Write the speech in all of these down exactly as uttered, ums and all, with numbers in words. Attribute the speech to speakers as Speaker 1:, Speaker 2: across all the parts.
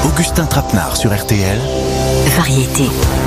Speaker 1: Augustin Trapenard sur R T L.
Speaker 2: Variété.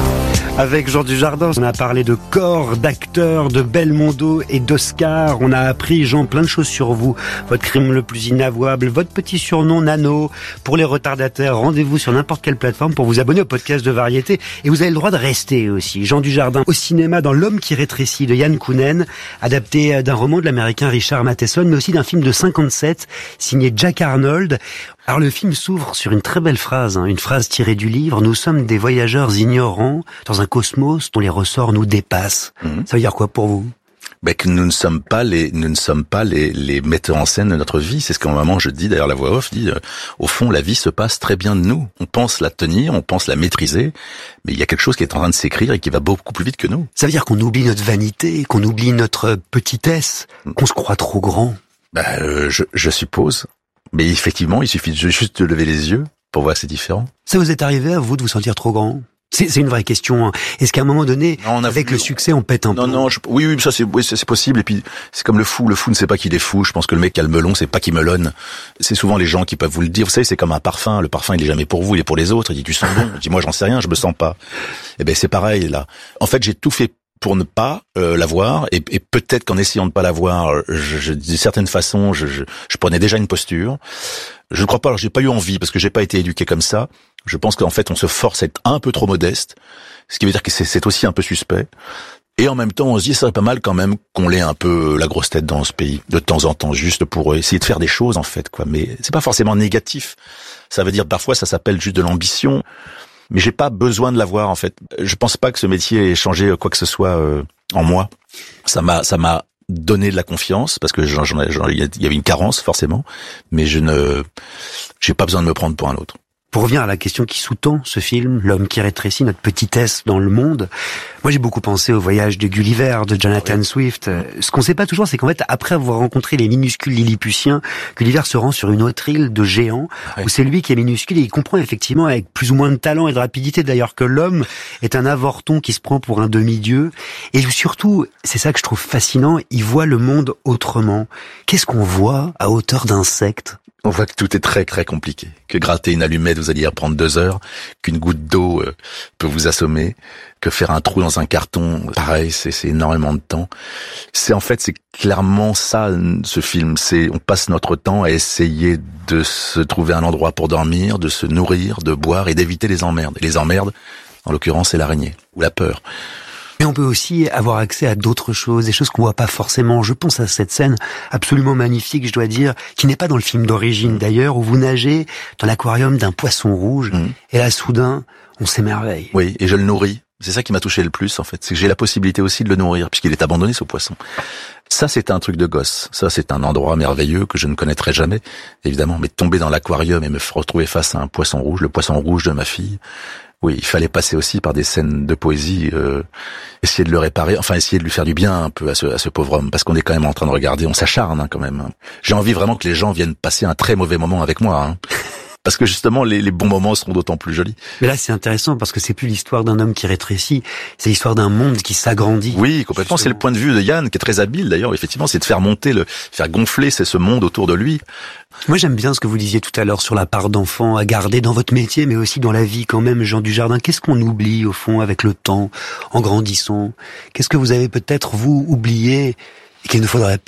Speaker 3: Avec Jean Dujardin, on a parlé de corps, d'acteurs, de Belmondo et d'Oscar. On a appris, Jean, plein de choses sur vous. Votre crime le plus inavouable, votre petit surnom Nano. Pour les retardataires, rendez-vous sur n'importe quelle plateforme pour vous abonner au podcast de Variété. Et vous avez le droit de rester aussi. Jean Dujardin, au cinéma, dans L'homme qui rétrécit de Yann Kounen, adapté d'un roman de l'américain Richard Matheson, mais aussi d'un film de cinquante-sept, signé Jack Arnold. Alors le film s'ouvre sur une très belle phrase, hein, une phrase tirée du livre. Nous sommes des voyageurs ignorants dans un cosmos dont les ressorts nous dépassent. Mmh. Ça veut dire quoi pour vous ?
Speaker 4: Ben que nous ne sommes pas les, nous ne sommes pas les, les metteurs en scène de notre vie. C'est ce qu'en moment je dis. D'ailleurs, la voix off dit, euh, au fond, la vie se passe très bien de nous. On pense la tenir, on pense la maîtriser, mais il y a quelque chose qui est en train de s'écrire et qui va beaucoup plus vite que nous.
Speaker 3: Ça veut dire qu'on oublie notre vanité, qu'on oublie notre petitesse, mmh. qu'on se croit trop grand.
Speaker 4: Ben, euh, je, je suppose. Mais effectivement, il suffit juste de lever les yeux pour voir que c'est différent.
Speaker 3: Ça vous est arrivé à vous de vous sentir trop grand ? C'est, c'est une vraie question. Hein. Est-ce qu'à un moment donné, non, avec voulu... le succès, on pète un
Speaker 4: non,
Speaker 3: peu ?
Speaker 4: Non, non. Oui, oui, ça c'est, oui, ça c'est possible. Et puis c'est comme le fou. Le fou ne sait pas qu'il est fou. Je pense que le mec qui a le melon, c'est pas qu'il melonne. C'est souvent les gens qui peuvent vous le dire. Vous savez, c'est comme un parfum. Le parfum, il est jamais pour vous, il est pour les autres. Il dit tu sens bon. Je dis moi, j'en sais rien, je me sens pas. Eh ben c'est pareil là. En fait, j'ai tout fait pour ne pas euh, l'avoir, et, et peut-être qu'en essayant de pas l'avoir, je, je, d'une certaine façon, je, je, je prenais déjà une posture. Je ne crois pas, alors j'ai pas eu envie, parce que j'ai pas été éduqué comme ça. Je pense qu'en fait, on se force à être un peu trop modeste, ce qui veut dire que c'est, c'est aussi un peu suspect. Et en même temps, on se dit, ça serait pas mal quand même qu'on l'ait un peu la grosse tête dans ce pays, de temps en temps, juste pour essayer de faire des choses, en fait, quoi. Mais c'est pas forcément négatif. Ça veut dire, parfois, ça s'appelle juste de l'ambition. Mais j'ai pas besoin de l'avoir, en fait. Je pense pas que ce métier ait changé quoi que ce soit euh, en moi. Ça m'a, ça m'a donné de la confiance parce que j'en, j'en, j'en, il y avait une carence forcément, mais je ne, j'ai pas besoin de me prendre pour un autre.
Speaker 3: Pour revenir à la question qui sous-tend ce film, L'homme qui rétrécit, notre petitesse dans le monde, moi j'ai beaucoup pensé au voyage de Gulliver, de Jonathan oui. Swift. Ce qu'on sait pas toujours, c'est qu'en fait, après avoir rencontré les minuscules Lilliputiens, Gulliver se rend sur une autre île de géants, oui. où c'est lui qui est minuscule et il comprend effectivement avec plus ou moins de talent et de rapidité d'ailleurs que l'homme est un avorton qui se prend pour un demi-dieu. Et surtout, c'est ça que je trouve fascinant, il voit le monde autrement. Qu'est-ce qu'on voit à hauteur d'insectes ?
Speaker 4: On voit que tout est très très compliqué, que gratter une allumette vous allez y reprendre deux heures, qu'une goutte d'eau euh, peut vous assommer, que faire un trou dans un carton, pareil, c'est, c'est énormément de temps. C'est en fait c'est clairement ça ce film, c'est on passe notre temps à essayer de se trouver un endroit pour dormir, de se nourrir, de boire et d'éviter les emmerdes. Et les emmerdes, en l'occurrence, c'est l'araignée ou la peur.
Speaker 3: Mais on peut aussi avoir accès à d'autres choses, des choses qu'on voit pas forcément. Je pense à cette scène absolument magnifique, je dois dire, qui n'est pas dans le film d'origine d'ailleurs, où vous nagez dans l'aquarium d'un poisson rouge, mmh. et là soudain, on s'émerveille.
Speaker 4: Oui, et je le nourris. C'est ça qui m'a touché le plus, en fait. C'est que j'ai la possibilité aussi de le nourrir, puisqu'il est abandonné, ce poisson. Ça, c'est un truc de gosse. Ça, c'est un endroit merveilleux que je ne connaîtrai jamais, évidemment. Mais tomber dans l'aquarium et me retrouver face à un poisson rouge, le poisson rouge de ma fille. Oui, il fallait passer aussi par des scènes de poésie, euh, essayer de le réparer, enfin essayer de lui faire du bien un peu à ce, à ce pauvre homme, parce qu'on est quand même en train de regarder, on s'acharne hein, quand même. J'ai envie vraiment que les gens viennent passer un très mauvais moment avec moi, hein. Parce que justement, les, les bons moments seront d'autant plus jolis.
Speaker 3: Mais là, c'est intéressant parce que c'est plus l'histoire d'un homme qui rétrécit, c'est l'histoire d'un monde qui s'agrandit.
Speaker 4: Oui, complètement. Justement. C'est le point de vue de Yann, qui est très habile d'ailleurs. Effectivement, c'est de faire monter, le, faire gonfler c'est ce monde autour de lui.
Speaker 3: Moi, j'aime bien ce que vous disiez tout à l'heure sur la part d'enfant à garder dans votre métier, mais aussi dans la vie quand même, Jean Dujardin. Qu'est-ce qu'on oublie au fond avec le temps, en grandissant ? Qu'est-ce que vous avez peut-être vous oublié et qu'il ne faudrait pas ?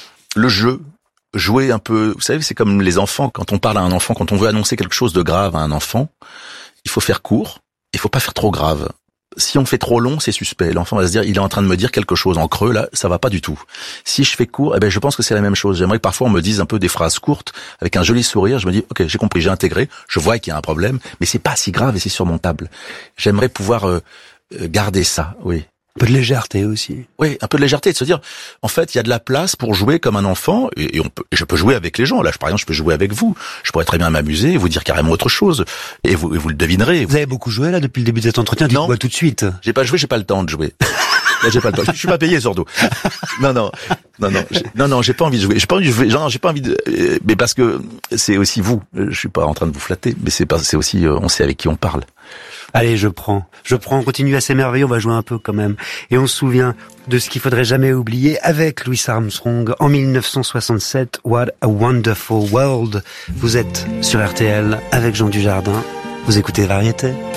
Speaker 4: Le jeu. Jouer un peu, vous savez, c'est comme les enfants, quand on parle à un enfant, quand on veut annoncer quelque chose de grave à un enfant, il faut faire court, il faut pas faire trop grave. Si on fait trop long, c'est suspect. L'enfant va se dire, il est en train de me dire quelque chose en creux, là, ça va pas du tout. Si je fais court, eh ben, je pense que c'est la même chose. J'aimerais que parfois on me dise un peu des phrases courtes, avec un joli sourire, je me dis, ok, j'ai compris, j'ai intégré, je vois qu'il y a un problème, mais c'est pas si grave et c'est surmontable. J'aimerais pouvoir euh, garder ça, oui.
Speaker 3: Un peu de légèreté aussi.
Speaker 4: Oui, un peu de légèreté, de se dire, en fait, il y a de la place pour jouer comme un enfant, et, et on peut, et je peux jouer avec les gens. Là, par exemple, je peux jouer avec vous. Je pourrais très bien m'amuser, vous dire carrément autre chose, et vous, et vous le devinerez.
Speaker 3: Vous avez beaucoup joué là depuis le début de cet entretien. Dites-moi tout de suite.
Speaker 4: J'ai pas joué, j'ai pas le temps de jouer. Là, j'ai pas le temps. Je suis pas payé surtout. Non, non, non, non, j'ai, non, non, j'ai pas envie de jouer. J'ai pas envie de jouer. Non, j'ai pas envie de. Mais parce que c'est aussi vous. Je suis pas en train de vous flatter, mais c'est pas. C'est aussi. On sait avec qui on parle.
Speaker 3: Allez, je prends. Je prends, on continue à s'émerveiller, on va jouer un peu quand même. Et on se souvient de ce qu'il faudrait jamais oublier avec Louis Armstrong en mille neuf cent soixante-sept, What a Wonderful World. Vous êtes sur R T L avec Jean Dujardin. Vous écoutez Variété.